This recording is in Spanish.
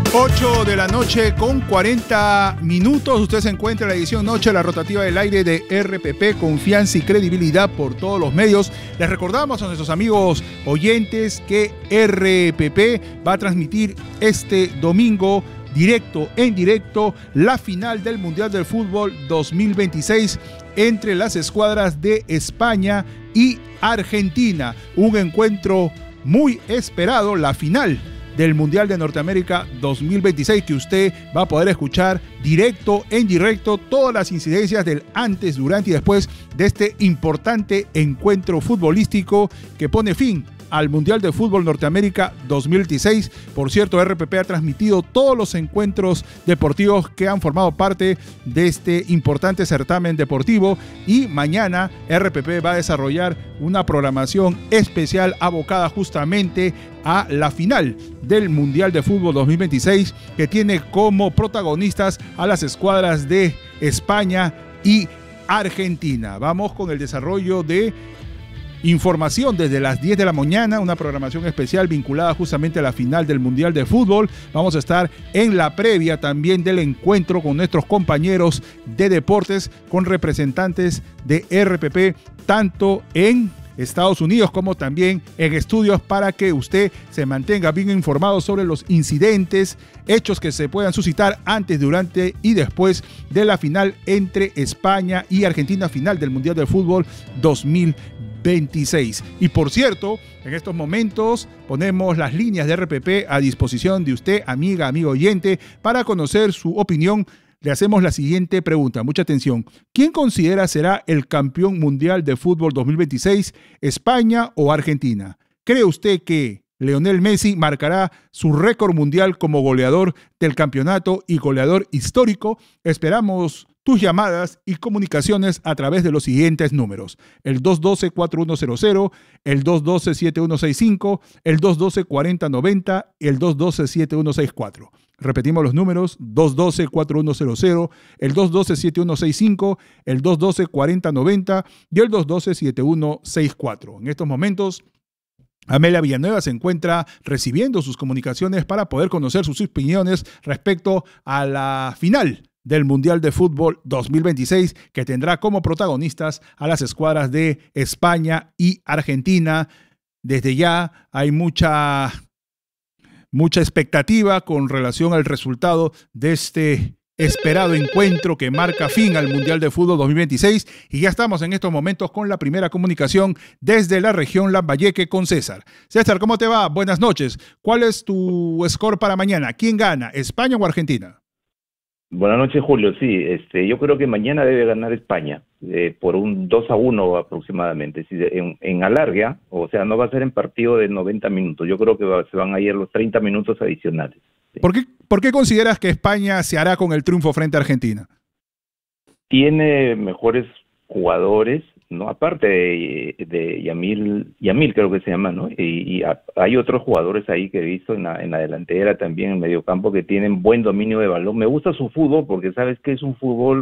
8 de la noche con 40 minutos. Usted se encuentra en la edición noche de la rotativa del aire de RPP, confianza y credibilidad por todos los medios. Les recordamos a nuestros amigos oyentes que RPP va a transmitir este domingo en directo la final del Mundial del Fútbol 2026 entre las escuadras de España y Argentina. Un encuentro muy esperado, la final del Mundial de Norteamérica 2026, que usted va a poder escuchar en directo todas las incidencias del antes, durante y después de este importante encuentro futbolístico que pone fin al Mundial de Fútbol Norteamérica 2026. Por cierto, RPP ha transmitido todos los encuentros deportivos que han formado parte de este importante certamen deportivo, y mañana RPP va a desarrollar una programación especial abocada justamente a la final del Mundial de Fútbol 2026, que tiene como protagonistas a las escuadras de España y Argentina. Vamos con el desarrollo de información desde las 10 de la mañana, una programación especial vinculada justamente a la final del Mundial de Fútbol. Vamos a estar en la previa también del encuentro con nuestros compañeros de deportes, con representantes de RPP, tanto en Estados Unidos como también en estudios, para que usted se mantenga bien informado sobre los incidentes, hechos que se puedan suscitar antes, durante y después de la final entre España y Argentina, final del Mundial de Fútbol 2026. Y por cierto, en estos momentos ponemos las líneas de RPP a disposición de usted, amiga, amigo oyente, para conocer su opinión. Le hacemos la siguiente pregunta, mucha atención. ¿Quién considera será el campeón mundial de fútbol 2026, España o Argentina? ¿Cree usted que Lionel Messi marcará su récord mundial como goleador del campeonato y goleador histórico? Esperamos tus llamadas y comunicaciones a través de los siguientes números: el 212-4100, el 212-7165, el 212-4090 y el 212-7164. Repetimos los números: 212-4100, el 212-7165, el 212-4090 y el 212-7164. En estos momentos, Amelia Villanueva se encuentra recibiendo sus comunicaciones para poder conocer sus opiniones respecto a la final del Mundial de Fútbol 2026, que tendrá como protagonistas a las escuadras de España y Argentina. Desde ya hay mucha expectativa con relación al resultado de este esperado encuentro que marca fin al Mundial de Fútbol 2026, y ya estamos en estos momentos con la primera comunicación desde la región Lambayeque con César. César, ¿cómo te va? Buenas noches. ¿Cuál es tu score para mañana? ¿Quién gana, España o Argentina? Buenas noches, Julio. Sí, yo creo que mañana debe ganar España por un 2-1 aproximadamente. En alargue, o sea, no va a ser en partido de 90 minutos. Yo creo que se van a ir los 30 minutos adicionales. Sí. ¿Por qué consideras que España se hará con el triunfo frente a Argentina? Tiene mejores jugadores, ¿no? Aparte de Yamil creo que se llama, ¿no? Y hay otros jugadores ahí que he visto en la delantera, también en mediocampo, que tienen buen dominio de balón. Me gusta su fútbol porque sabes que es un fútbol